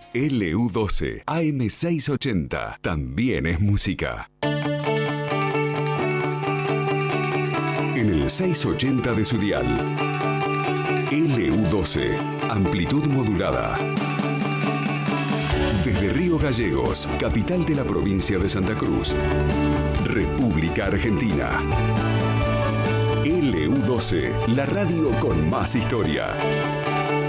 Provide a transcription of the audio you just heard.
LU12 AM680 también es música. En el 680 de su dial. LU12, amplitud modulada. Desde Río Gallegos, capital de la provincia de Santa Cruz, República Argentina. LU12, la radio con más historia.